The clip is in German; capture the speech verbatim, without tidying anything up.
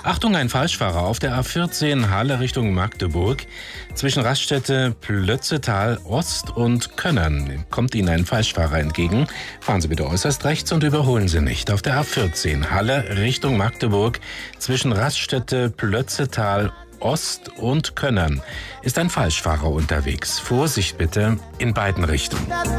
Achtung, ein Falschfahrer auf der A vierzehn Halle Richtung Magdeburg. Zwischen Raststätte Plötzetal Ost und Könnern kommt Ihnen ein Falschfahrer entgegen. Fahren Sie bitte äußerst rechts und überholen Sie nicht. Auf der A vierzehn Halle Richtung Magdeburg zwischen Raststätte Plötzetal Ost und Könnern ist ein Falschfahrer unterwegs. Vorsicht bitte in beiden Richtungen.